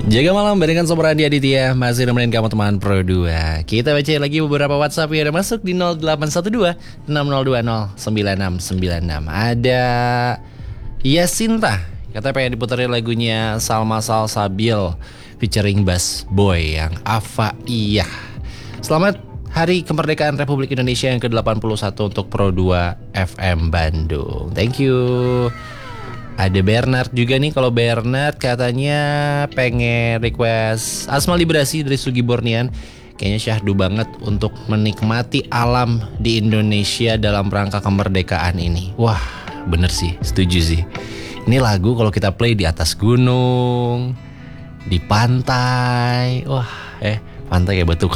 Jaga malam barengan Sobat Andi Aditya. Masih nemenin kamu teman Pro 2. Kita baca lagi beberapa WhatsApp yang ada masuk di 0812 6020 9696. Ada Yasinta, kata pengen diputerin lagunya Salma Salsabil featuring Bass Boy yang Ava Iya. Selamat Hari Kemerdekaan Republik Indonesia yang ke-81 untuk Pro 2 FM Bandung. Thank you. Ada Bernard juga nih. Kalau Bernard katanya pengen request Asma Librasi dari Sugi Bornian. Kayaknya syahdu banget untuk menikmati alam di Indonesia dalam rangka kemerdekaan ini. Wah, bener sih, setuju sih. Ini lagu kalau kita play di atas gunung, di pantai. Wah, pantai kayak Batu